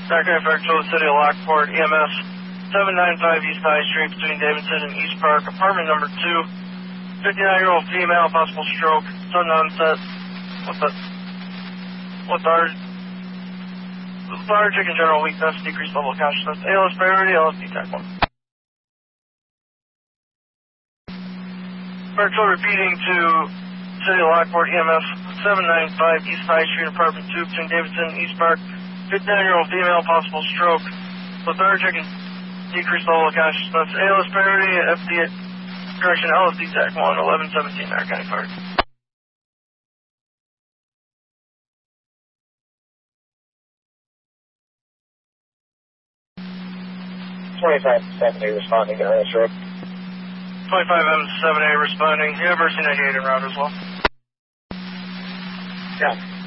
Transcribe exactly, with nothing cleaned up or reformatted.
Dark Effect to the City of Lockport, E M S seven ninety-five East High Street between Davidson and East Park, apartment number two, fifty-nine-year-old female, possible stroke, sudden onset, with the, with the lethargic and general weakness, decreased level of consciousness, A L S priority, L S D type one. Virtual repeating to City of Lockport, E M S seven ninety-five East High Street, apartment two, between Davidson and East Park, fifty-nine-year-old female, possible stroke, lethargic and decreased level of consciousness, A L S priority, F D A, correction, L S D TAC one, eleven seventeen, Narcotic Park. twenty-five seven A responding to Ernest Road. twenty-five M seven A responding, University ninety-eight en route as well. Yeah.